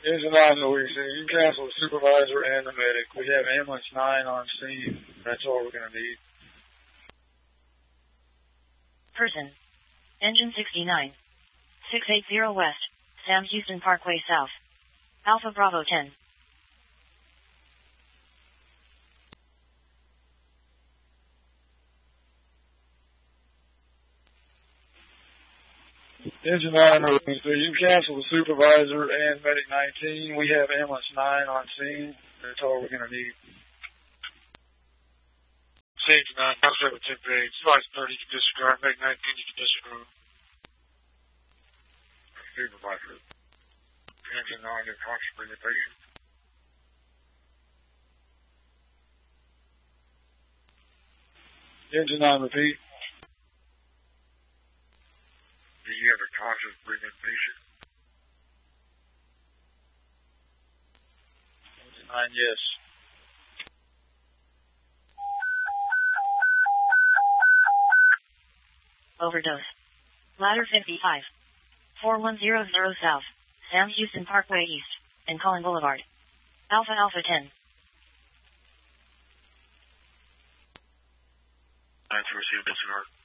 Engine 9 Louisiana, you can cancel the supervisor and the medic. We have ambulance 9 on scene. That's all we're going to need. Person. Engine 69. 680 West, Sam Houston Parkway South. Alpha Bravo 10. Engine 9 Louisiana, you can cancel the supervisor and medic 19. We have ambulance 9 on scene. That's all we're going to need. Sage 9, house over 10 page. Slice 30, you can disregard. Medic 19, you can disregard. Supervisor. Engine 9, you're consciously the patient. Engine 9, repeat. Do you have a conscious breathing patient? Engine 9, yes. Overdose. Ladder 55. 4100 South, Sam Houston Parkway East, and Collin Boulevard. Alpha Alpha 10. 9 to receive disregard.